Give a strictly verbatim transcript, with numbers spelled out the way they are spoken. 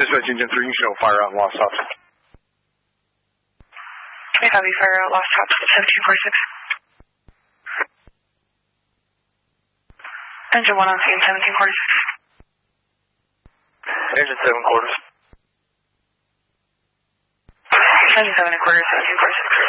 Dispatch Engine three, you show fire out and lost tops. Okay, copy, fire out, lost tops, seventeen forty-six. Engine one on scene, seventeen forty-six. Engine seven quarters. Engine seven and quarters, seventeen forty-six.